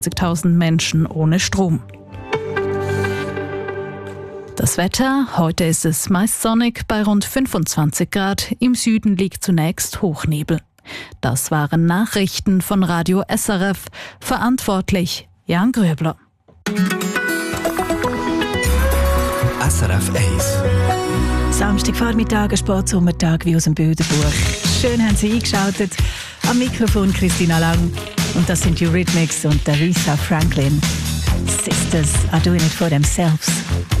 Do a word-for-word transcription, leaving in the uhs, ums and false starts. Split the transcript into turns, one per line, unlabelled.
tausend Menschen ohne Strom. Das Wetter, heute ist es meist sonnig bei rund fünfundzwanzig Grad, im Süden liegt zunächst Hochnebel. Das waren Nachrichten von Radio S R F, verantwortlich Jan Gröbler.
S R F eins.
Samstagvormittag, ein Sportsommertag wie aus dem Bilderbuch. Schön haben Sie eingeschaltet. Am Mikrofon Christina Lang. Und das sind die Eurythmics und Aretha Franklin. Sisters are doing it for themselves.